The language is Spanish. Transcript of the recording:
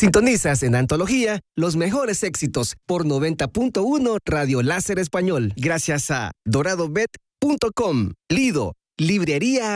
Sintonizas en Antología los mejores éxitos por 90.1 Radio Láser Español. Gracias a doradobet.com, Lido, Librería